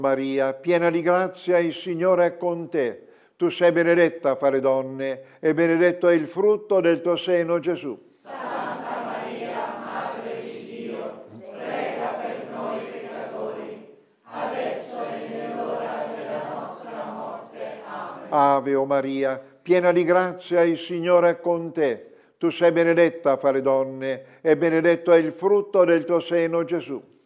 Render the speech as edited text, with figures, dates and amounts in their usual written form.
Maria, piena di grazia, il Signore è con te. Tu sei benedetta fra le donne e benedetto è il frutto del tuo seno, Gesù. Santa Maria, Madre di Dio, prega per noi peccatori, adesso e nell'ora della nostra morte. Amen. Ave o Maria, piena di grazia, il Signore è con te. Tu sei benedetta fra le donne e benedetto è il frutto del tuo seno, Gesù.